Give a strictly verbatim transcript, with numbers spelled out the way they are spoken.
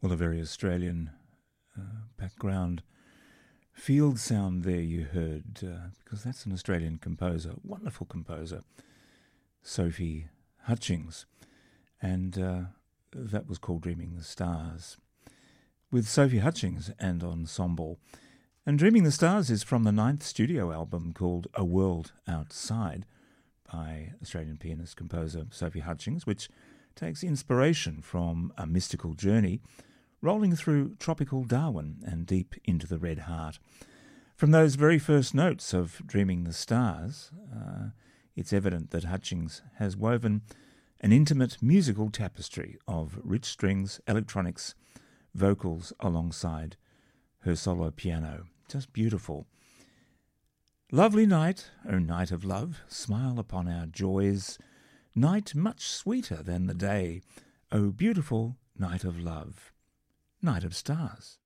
Well, a very Australian uh, background field sound there you heard, uh, because that's an Australian composer, wonderful composer, Sophie Hutchings, and uh, that was called Dreaming the Stars, with Sophie Hutchings and ensemble. And Dreaming the Stars is from the ninth studio album called A World Outside by Australian pianist-composer Sophie Hutchings, which takes inspiration from a mystical journey rolling through tropical Darwin and deep into the Red Heart. From those very first notes of Dreaming the Stars, uh, it's evident that Hutchings has woven an intimate musical tapestry of rich strings, electronics, vocals alongside her solo piano. Just beautiful. Lovely night, O night of love, smile upon our joys. Night much sweeter than the day, O beautiful night of love. Night of Stars.